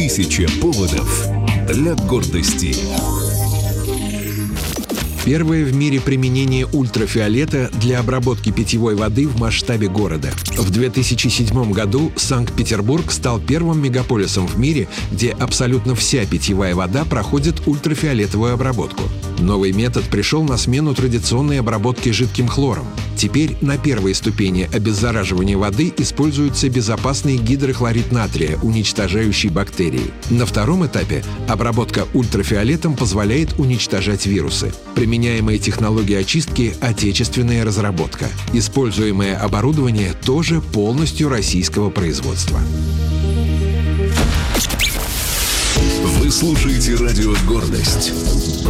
1000 поводов для гордости. Первое в мире применение ультрафиолета для обработки питьевой воды в масштабе города. В 2007 году Санкт-Петербург стал первым мегаполисом в мире, где абсолютно вся питьевая вода проходит ультрафиолетовую обработку. Новый метод пришел на смену традиционной обработке жидким хлором. Теперь на первой ступени обеззараживания воды используется безопасный гидрохлорид натрия, уничтожающий бактерии. На втором этапе обработка ультрафиолетом позволяет уничтожать вирусы. Применяемая технология очистки – отечественная разработка. Используемое оборудование тоже полностью российского производства. Вы слушаете радио «Гордость».